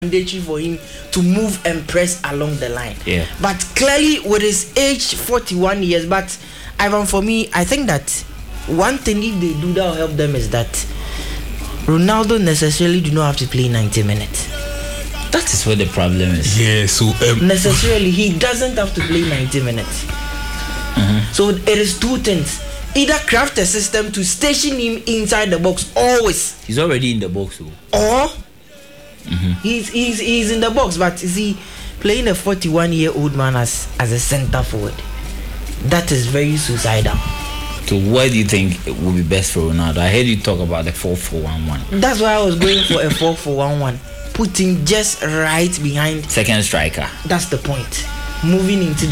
mandatory for him to move and press along the line. Yeah. But clearly, with his age, 41 years, but Ivan, for me, I think that one thing if they do that will help them is that Ronaldo necessarily do not have to play 90 minutes. That is where the problem is. Yeah, so necessarily he doesn't have to play 90 minutes. So it is two things. Either craft a system to station him inside the box always. He's already in the box, though. Or he's in the box, but is he playing a 41-year-old man as a center forward? That is very suicidal. So what do you think it would be best for Ronaldo? I heard you talk about the 4-4-1-1. That's why I was going for a 4-4-1-1. Putting just right behind second striker. That's the point. Moving into